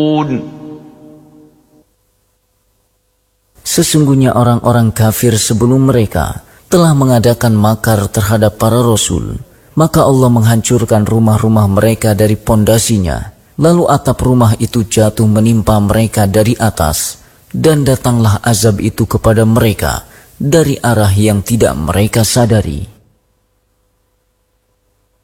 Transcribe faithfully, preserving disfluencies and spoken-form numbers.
Sesungguhnya orang-orang kafir sebelum mereka telah mengadakan makar terhadap para rasul, maka Allah menghancurkan rumah-rumah mereka dari pondasinya, lalu atap rumah itu jatuh menimpa mereka dari atas, dan datanglah azab itu kepada mereka dari arah yang tidak mereka sadari.